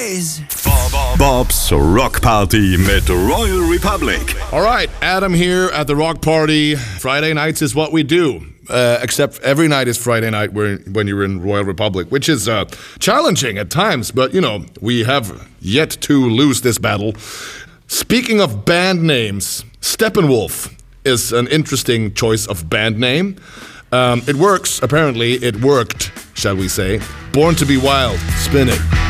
is Bob's Rock Party mit Royal Republic. All right, Adam here at the Rock Party. Friday nights is what we do. Except every night is Friday night when you're in Royal Republic, which is challenging at times, but we have yet to lose this battle. Speaking of band names, Steppenwolf is an interesting choice of band name. It works, apparently. It worked, shall we say. Born to be Wild, spin it.